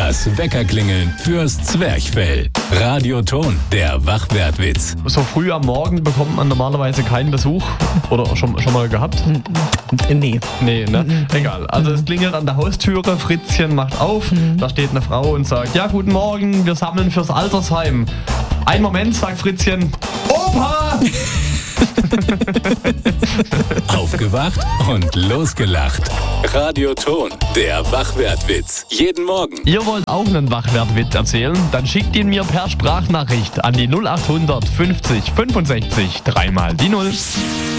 Das Weckerklingeln fürs Zwerchfell. Radioton, der Wachwertwitz. So früh am Morgen bekommt man normalerweise keinen Besuch. Oder schon mal gehabt? Nee. Nee, ne? Egal. Also es klingelt an der Haustüre, Fritzchen macht auf, da steht eine Frau und sagt, ja, guten Morgen, wir sammeln fürs Altersheim. Ein Moment, sagt Fritzchen, Opa! Aufgewacht und losgelacht. Radioton, der Wachwertwitz. Jeden Morgen. Ihr wollt auch einen Wachwertwitz erzählen? Dann schickt ihn mir per Sprachnachricht an die 0800 50 65 3 mal die 0.